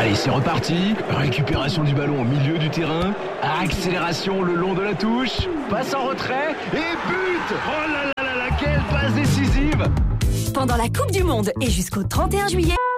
Allez, c'est reparti. Récupération du ballon au milieu du terrain. Accélération le long de la touche. Passe en retrait et but. Oh là là là là, quelle passe décisive! Pendant la Coupe du Monde et jusqu'au 31 juillet,